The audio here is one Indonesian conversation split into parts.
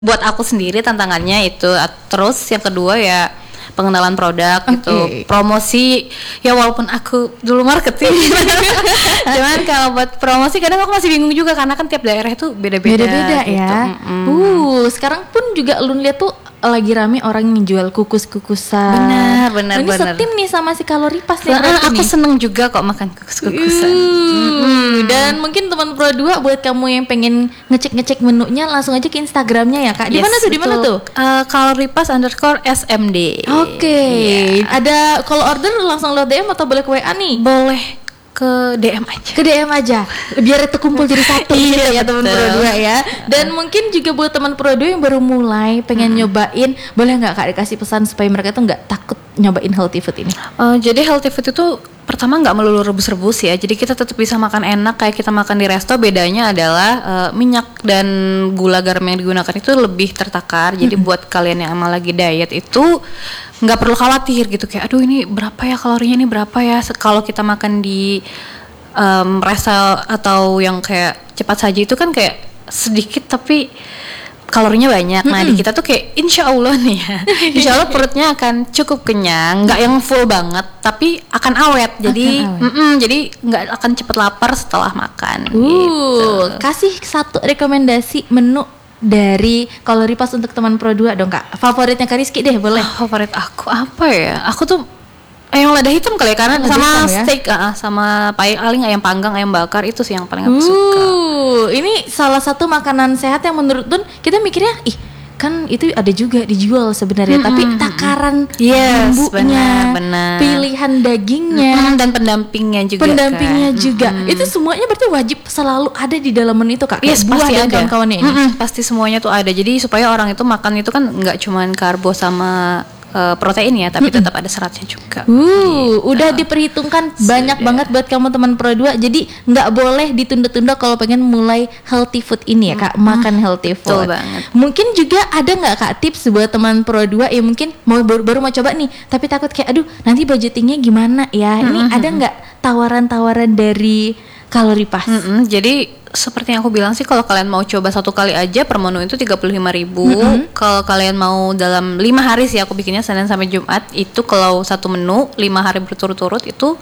buat aku sendiri tantangannya itu. Terus yang kedua ya pengenalan produk gitu, promosi ya walaupun aku dulu marketing cuman kalau buat promosi kadang aku masih bingung juga karena kan tiap daerah itu beda-beda gitu. Ya. Sekarang pun juga lu lihat tuh lagi rame orang yang jual kukus-kukusan. Benar. Ini setim nih sama si kalori pas nih. Aku seneng juga kok makan kukus-kukusan. Dan mungkin teman Pro 2 buat kamu yang pengen ngecek menunya langsung aja ke Instagramnya ya Kak. Di mana tuh? kaloripas_smd. Oke. Ada kalau order langsung lewat DM atau boleh ke WA nih? Boleh ke DM aja. Ke DM aja. Biar terkumpul jadi satu gitu ya teman Pro 2 ya. Dan mungkin juga buat teman Pro 2 yang baru mulai pengen nyobain, boleh nggak Kak dikasih pesan supaya mereka tuh nggak takut nyobain healthy food ini? Jadi healthy food itu pertama nggak melulu rebus-rebus ya. Jadi kita tetap bisa makan enak kayak kita makan di resto. Bedanya adalah minyak dan gula garam yang digunakan itu lebih tertakar. Jadi buat kalian yang emang lagi diet itu nggak perlu khawatir gitu kayak aduh ini berapa ya kalorinya, ini berapa ya. Kalau kita makan di resto atau yang kayak cepat saji itu kan kayak sedikit tapi kalorinya banyak. Nah di kita tuh kayak insya Allah nih ya, insya Allah perutnya akan cukup kenyang, nggak yang full banget tapi akan awet. Jadi jadi nggak akan cepet lapar setelah makan. Gitu. Kasih satu rekomendasi menu dari Kalori Pas untuk teman Pro 2 dong Kak. Favoritnya Kak Rizky deh boleh. Favorit aku apa ya? Aku tuh ayam lada hitam kali ya, karena sama steak sama paling ayam panggang, ayam bakar itu sih yang paling aku suka. Ini salah satu makanan sehat yang menurut Tun kita mikirnya kan itu ada juga dijual sebenarnya, tapi takaran bumbunya, pilihan dagingnya dan pendampingnya juga. Itu semuanya berarti wajib selalu ada di dalam menu itu Kak. Yes, buah pasti dan ada. Kawan-kawannya ini. Pasti semuanya tuh ada. Jadi supaya orang itu makan itu kan nggak cuman karbo sama protein ya, tapi tetap ada seratnya juga. Udah diperhitungkan banyak banget buat kamu teman Pro 2. Jadi nggak boleh ditunda-tunda kalau pengen mulai healthy food ini ya Kak, makan healthy food. Betul banget. Mungkin juga ada nggak Kak tips buat teman Pro 2 yang mungkin baru mau coba nih, tapi takut kayak aduh nanti budgetingnya gimana ya? Ini ada nggak tawaran-tawaran dari Kalori Pas? Jadi seperti yang aku bilang sih, kalau kalian mau coba satu kali aja per menu itu 35.000. Kalau kalian mau dalam 5 hari sih, aku bikinnya Senin sampai Jumat, itu kalau satu menu 5 hari berturut-turut itu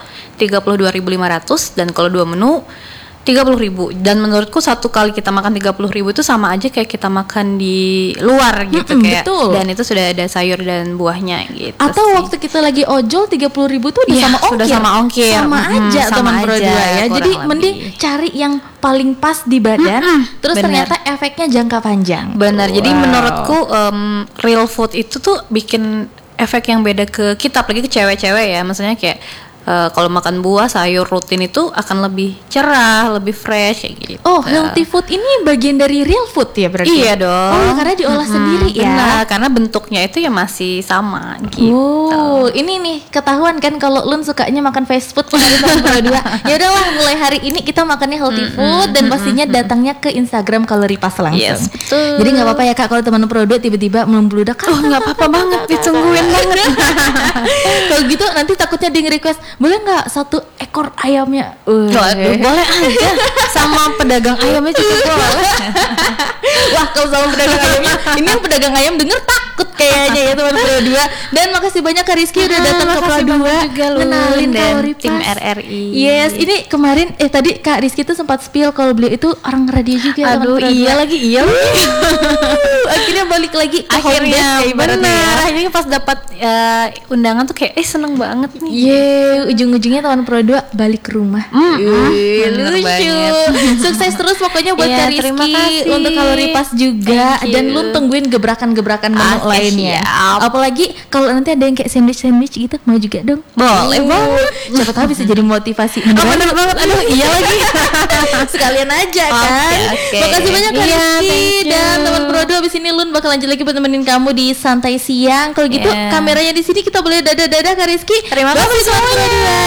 32.500, dan kalau 2 menu 30.000. Dan menurutku satu kali kita makan 30.000 itu sama aja kayak kita makan di luar gitu, kayak betul. Dan itu sudah ada sayur dan buahnya gitu. Atau sih. waktu kita lagi ojol 30.000 tuh udah sama ongkir. Sudah sama ongkir. Sama aja teman Pro 2 ya. Jadi mending cari yang paling pas di badan, terus ternyata efeknya jangka panjang. Benar. Jadi menurutku real food itu tuh bikin efek yang beda ke kita, apalagi ke cewek-cewek ya. Maksudnya kayak kalau makan buah, sayur rutin itu akan lebih cerah, lebih fresh kayak gitu. Oh, healthy food ini bagian dari real food ya berarti? Iya dong. Oh, karena diolah sendiri ya. Benar, karena bentuknya itu ya masih sama gitu. Ini nih ketahuan kan kalau Lun sukanya makan fast food dari teman Pro 2. Ya udahlah, mulai hari ini kita makannya healthy food dan pastinya datangnya ke Instagram Kalori Pas langsung. Yes, betul. Jadi nggak apa-apa ya Kak kalau teman Pro 2 tiba-tiba membludak. Oh, nggak apa-apa banget, ditungguin banget. Kalau gitu nanti takutnya dia nge-request, boleh nggak 1 ekor ayamnya? Boleh aja. Sama pedagang ayamnya juga boleh. Wah, kalau sama pedagang ayamnya, ini yang pedagang ayam denger takut kayaknya ya teman Pro 2. Dan makasih banyak Kak Rizky udah datang ke Pro 2 kenalin Kalori Pas, tim RRI. Yes, ini kemarin tadi Kak Rizky tuh sempat spill kalau beliau itu orang radio juga. Aduh, iya lagi. Akhirnya balik lagi ke akhirnya benar. Akhirnya pas dapat undangan tuh kayak seneng banget nih. Ujung-ujungnya teman Pro 2 balik ke rumah. Lucu. Sukses terus pokoknya buat Kak Rizky untuk Kalori Pas juga. Dan lu tungguin gebrakan-gebrakan menu lainnya. Apalagi kalau nanti ada yang kayak sandwich gitu, mau juga dong. Boleh banget. Siapa tahu bisa jadi motivasi. Bener banget. Aduh, iya lagi. Sekalian aja kan. Makasih banyak Kak Rizky dan teman Pro 2. Abis ini Lun bakal lanjut lagi buat nemenin kamu di Santai Siang. Kalau gitu kameranya di sini kita boleh dadah-dadah Kak Rizky. Terima kasih semuanya.